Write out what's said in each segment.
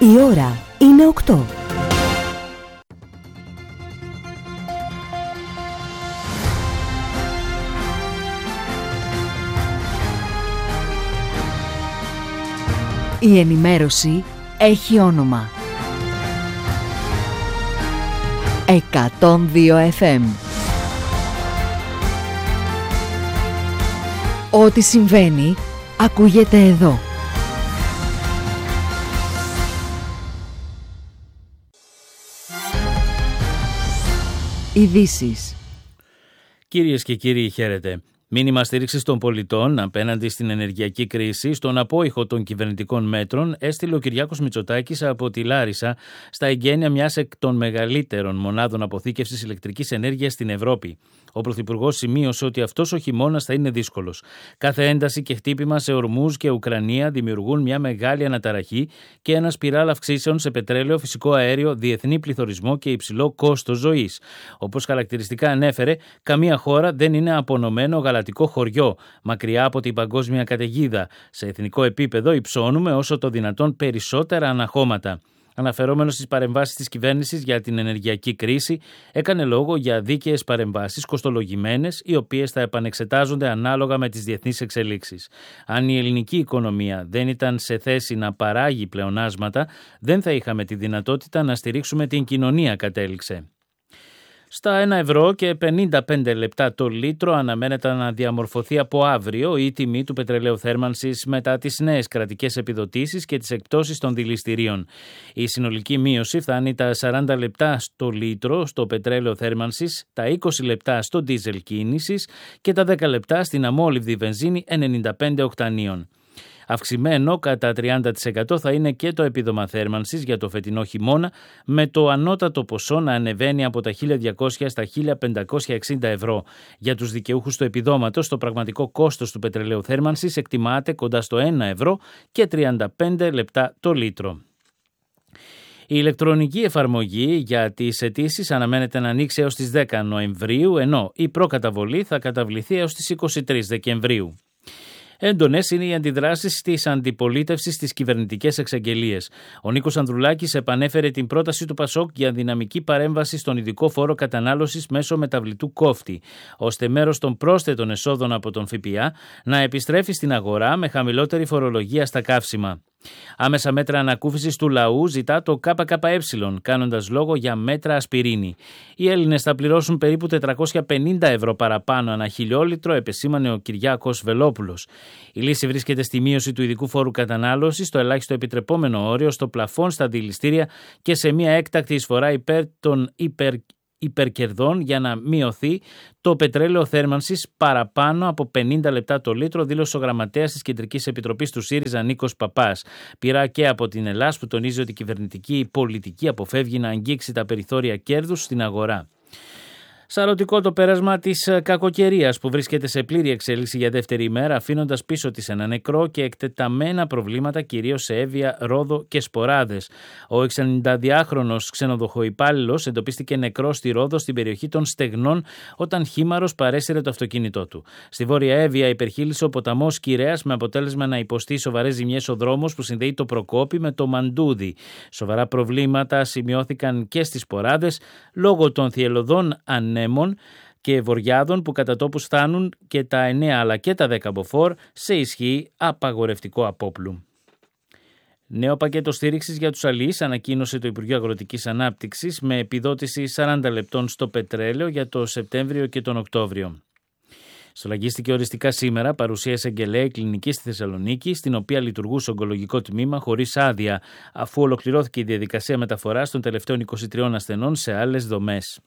Η ώρα είναι 8. Η ενημέρωση έχει όνομα. 102 FM. Ό,τι συμβαίνει, ακούγεται εδώ. Ειδήσεις. Κυρίες και κύριοι, χαίρετε. Μήνυμα στήριξης των πολιτών απέναντι στην ενεργειακή κρίση, στον απόϊχο των κυβερνητικών μέτρων, έστειλε ο Κυριάκος Μητσοτάκης από τη Λάρισα στα εγγένεια μιας εκ των μεγαλύτερων μονάδων αποθήκευσης ηλεκτρικής ενέργειας στην Ευρώπη. Ο Πρωθυπουργός σημείωσε ότι αυτός ο χειμώνας θα είναι δύσκολος. Κάθε ένταση και χτύπημα σε Ορμούζ και Ουκρανία δημιουργούν μια μεγάλη αναταραχή και ένα σπιράλ αυξήσεων σε πετρέλαιο, φυσικό αέριο, διεθνή πληθωρισμό και υψηλό κόστος ζωής. Όπως χαρακτηριστικά ανέφερε, καμία χώρα δεν είναι απονομμένο γαλατικό χωριό, μακριά από την παγκόσμια καταιγίδα. Σε εθνικό επίπεδο υψώνουμε όσο το δυνατόν περισσότερα αναχώματα. Αναφερόμενος στις παρεμβάσεις της κυβέρνησης για την ενεργειακή κρίση, έκανε λόγο για δίκαιες παρεμβάσεις κοστολογημένες, οι οποίες θα επανεξετάζονται ανάλογα με τις διεθνείς εξελίξεις. Αν η ελληνική οικονομία δεν ήταν σε θέση να παράγει πλεονάσματα, δεν θα είχαμε τη δυνατότητα να στηρίξουμε την κοινωνία, κατέληξε. Στα 1 ευρώ και 55 λεπτά το λίτρο αναμένεται να διαμορφωθεί από αύριο η τιμή του πετρελαίου θέρμανσης μετά τις νέες κρατικές επιδοτήσεις και τις εκπτώσεις των δηληστηρίων. Η συνολική μείωση φτάνει τα 40 λεπτά στο λίτρο στο πετρέλαιο θέρμανσης, τα 20 λεπτά στο ντίζελ κίνησης και τα 10 λεπτά στην αμόλυβδη βενζίνη 95 οκτανίων. Αυξημένο κατά 30% θα είναι και το επίδομα θέρμανσης για το φετινό χειμώνα, με το ανώτατο ποσό να ανεβαίνει από τα 1.200 στα 1.560 ευρώ. Για τους δικαιούχους του επιδόματος, το πραγματικό κόστος του πετρελαίου θέρμανσης εκτιμάται κοντά στο 1 ευρώ και 35 λεπτά το λίτρο. Η ηλεκτρονική εφαρμογή για τις αιτήσεις αναμένεται να ανοίξει έως τις 10 Νοεμβρίου, ενώ η προκαταβολή θα καταβληθεί έως τις 23 Δεκεμβρίου. Έντονες είναι οι αντιδράσεις της αντιπολίτευσης στις κυβερνητικές εξαγγελίες. Ο Νίκος Ανδρουλάκης επανέφερε την πρόταση του ΠΑΣΟΚ για δυναμική παρέμβαση στον ειδικό φόρο κατανάλωσης μέσω μεταβλητού κόφτη, ώστε μέρος των πρόσθετων εσόδων από τον ΦΠΑ να επιστρέφει στην αγορά με χαμηλότερη φορολογία στα καύσιμα. Άμεσα μέτρα ανακούφισης του λαού ζητά το ΚΚΕ, κάνοντας λόγο για μέτρα ασπιρίνη. Οι Έλληνες θα πληρώσουν περίπου 450 ευρώ παραπάνω ανά χιλιόλιτρο, επεσήμανε ο Κυριάκος Βελόπουλος. Η λύση βρίσκεται στη μείωση του ειδικού φόρου κατανάλωσης, στο ελάχιστο επιτρεπόμενο όριο, στο πλαφόν στα δηληστήρια και σε μια έκτακτη εισφορά υπέρ των υπερκερδών για να μειωθεί το πετρέλαιο θέρμανσης παραπάνω από 50 λεπτά το λίτρο, δήλωσε ο γραμματέας της Κεντρικής Επιτροπής του ΣΥΡΙΖΑ Νίκος Παπάς. Πειρά και από την Ελλάς, που τονίζει ότι η κυβερνητική πολιτική αποφεύγει να αγγίξει τα περιθώρια κέρδους στην αγορά. Σαρωτικό το πέρασμα της κακοκαιρίας που βρίσκεται σε πλήρη εξέλιξη για δεύτερη ημέρα, αφήνοντας πίσω της ένα νεκρό και εκτεταμένα προβλήματα κυρίως σε Εύβοια, Ρόδο και Σποράδες. Ο 62χρονος ξενοδοχοϊπάλληλος εντοπίστηκε νεκρός στη Ρόδο, στην περιοχή των Στεγνών, όταν χήμαρος παρέσυρε το αυτοκίνητό του. Στη Βόρεια Εύβοια υπερχείλησε ο ποταμός Κυρέας, με αποτέλεσμα να υποστεί σοβαρές ζημιές ο δρόμος που συνδέει το Προκόπη με το Μαντούδι. Σοβαρά προβλήματα σημειώθηκαν και στις Σποράδες λόγω των θυελλωδών ανέμων και βοριάδων που κατά τόπους φτάνουν και τα 9 αλλά και τα 10 μποφόρ σε ισχύ απαγορευτικό απόπλου. Νέο πακέτο στήριξης για τους αλιείς ανακοίνωσε το Υπουργείο Αγροτικής Ανάπτυξης, με επιδότηση 40 λεπτών στο πετρέλαιο για το Σεπτέμβριο και τον Οκτώβριο. Στολαγίστηκε οριστικά σήμερα παρουσία εισαγγελέα κλινική στη Θεσσαλονίκη, στην οποία λειτουργούσε ογκολογικό τμήμα χωρίς άδεια, αφού ολοκληρώθηκε η διαδικασία μεταφοράς των τελευταίων 23 ασθενών σε άλλες δομές.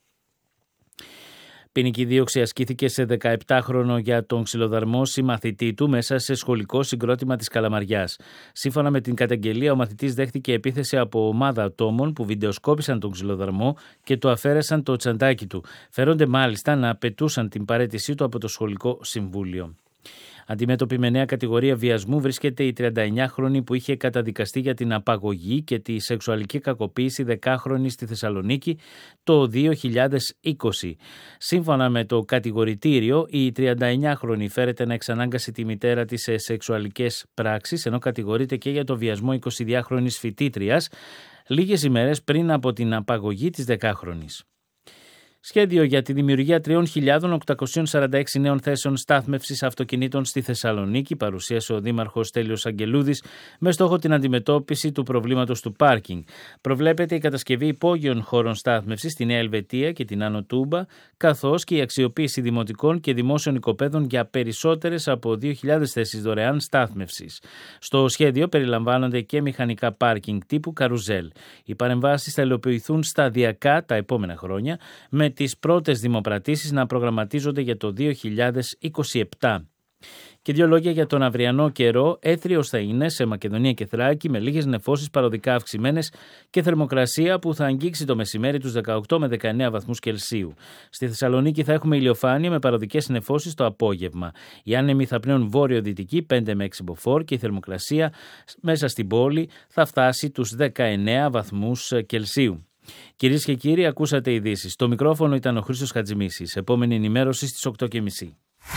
Ποινική δίωξη ασκήθηκε σε 17χρονο για τον ξυλοδαρμό συμμαθητή του μέσα σε σχολικό συγκρότημα της Καλαμαριάς. Σύμφωνα με την καταγγελία, ο μαθητής δέχτηκε επίθεση από ομάδα ατόμων που βιντεοσκόπησαν τον ξυλοδαρμό και του αφαίρεσαν το τσαντάκι του. Φέρονται μάλιστα να απαιτούσαν την παραίτησή του από το σχολικό συμβούλιο. Αντιμέτωπη με νέα κατηγορία βιασμού βρίσκεται η 39χρονη που είχε καταδικαστεί για την απαγωγή και τη σεξουαλική κακοποίηση 10χρονη στη Θεσσαλονίκη το 2020. Σύμφωνα με το κατηγορητήριο, η 39χρονη φέρεται να εξανάγκασε τη μητέρα της σε σεξουαλικές πράξεις, ενώ κατηγορείται και για το βιασμό 22χρονης φοιτήτριας λίγες ημέρες πριν από την απαγωγή της 10χρονης. Σχέδιο για τη δημιουργία 3.846 νέων θέσεων στάθμευσης αυτοκινήτων στη Θεσσαλονίκη παρουσίασε ο Δήμαρχος Στέλιος Αγγελούδης με στόχο την αντιμετώπιση του προβλήματος του πάρκινγκ. Προβλέπεται η κατασκευή υπόγειων χώρων στάθμευσης στη Νέα Ελβετία και την Άνω Τούμπα, καθώς και η αξιοποίηση δημοτικών και δημόσιων οικοπαίδων για περισσότερες από 2.000 θέσεις δωρεάν στάθμευσης. Στο σχέδιο περιλαμβάνονται και μηχανικά πάρκινγκ τύπου καρουζέλ. Οι παρεμβάσεις θα υλοποιηθούν σταδιακά τα επόμενα χρόνια, με τις πρώτες δημοπρατήσεις να προγραμματίζονται για το 2027. Και δύο λόγια για τον αυριανό καιρό. Έθριος θα είναι σε Μακεδονία και Θράκη, με λίγες νεφώσεις παροδικά αυξημένες και θερμοκρασία που θα αγγίξει το μεσημέρι τους 18 με 19 βαθμούς Κελσίου. Στη Θεσσαλονίκη θα έχουμε ηλιοφάνεια με παροδικές νεφώσεις το απόγευμα. Οι άνεμοι θα πνέουν βόρειο-δυτική 5 με 6 μποφόρ και η θερμοκρασία μέσα στην πόλη θα φτάσει τους 19 βαθμούς Κελσίου. Κυρίες και κύριοι, ακούσατε ειδήσεις. Το μικρόφωνο ήταν ο Χρήστος Χατζημίσης. Επόμενη ενημέρωση στις 8:30.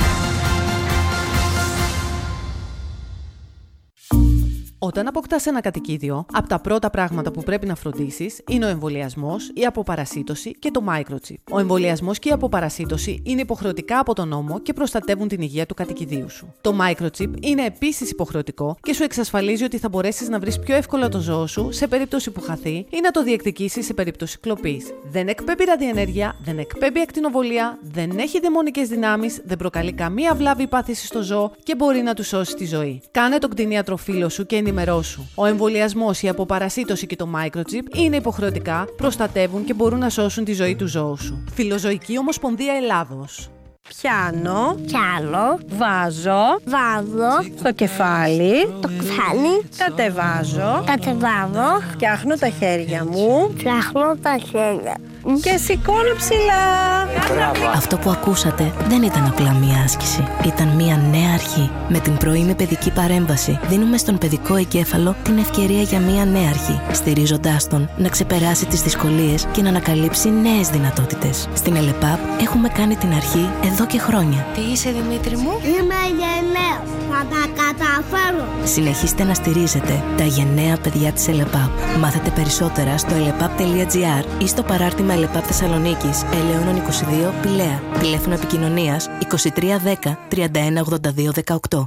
Όταν αποκτάς ένα κατοικίδιο, από τα πρώτα πράγματα που πρέπει να φροντίσεις είναι ο εμβολιασμός, η αποπαρασίτωση και το microchip. Ο εμβολιασμός και η αποπαρασίτωση είναι υποχρεωτικά από τον νόμο και προστατεύουν την υγεία του κατοικιδίου σου. Το microchip είναι επίσης υποχρεωτικό και σου εξασφαλίζει ότι θα μπορέσεις να βρεις πιο εύκολα το ζώο σου σε περίπτωση που χαθεί ή να το διεκδικήσεις σε περίπτωση κλοπής. Δεν εκπέμπει ραδιενέργεια, δεν εκπέμπει ακτινοβολία, δεν έχει δαιμονικές δυνάμεις, δεν προκαλεί καμία βλάβη ή πάθηση στο ζώο και μπορεί να του σώσει τη ζωή. Κάνε τον κτηνίατρο φίλο σου και ενημερώσου. Ο εμβολιασμός, η αποπαρασίτωση και το microchip είναι υποχρεωτικά, προστατεύουν και μπορούν να σώσουν τη ζωή του ζώου σου. Φιλοζωική Ομοσπονδία Ελλάδος. Πιάνω, βάζω, στο κεφάλι, κατεβάζω, φτιάχνω τα χέρια μου, και σηκώνω ψηλά. Αυτό που ακούσατε δεν ήταν απλά μία άσκηση. Ήταν μία νέα αρχή. Με την πρωινή παιδική παρέμβαση δίνουμε στον παιδικό εγκέφαλο την ευκαιρία για μία νέα αρχή, στηρίζοντάς τον να ξεπεράσει τις δυσκολίες και να ανακαλύψει νέες δυνατότητες. Στην ΕΛΕΠΑΠ έχουμε κάνει την αρχή εδώ και χρόνια. Τι είσαι, Δημήτρη μου? Είμαι γενναίος. Θα τα καταφέρω. Συνεχίστε να στηρίζετε τα γενναία παιδιά της ΕΛΕΠΑΠ. Μάθετε περισσότερα στο elepap.gr ή στο παράρτημα ΕΛΕΠΑΠ Θεσσαλονίκης, Ελαιώνων 22, Πηλαία. Τηλέφωνο επικοινωνίας 2310 3182 18.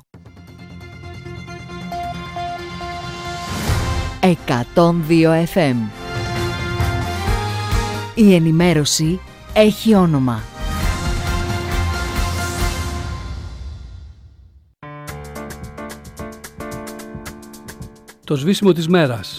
102 FM. Η ενημέρωση έχει όνομα. Το σβήσιμο της μέρας.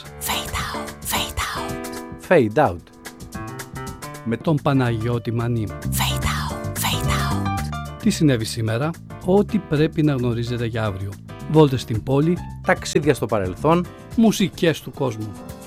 Fade out. Με τον Παναγιώτη Μανή. Fade out. Τι συνέβη σήμερα? Ό,τι πρέπει να γνωρίζετε για αύριο. Βόλτες στην πόλη, ταξίδια στο παρελθόν, μουσικές του κόσμου.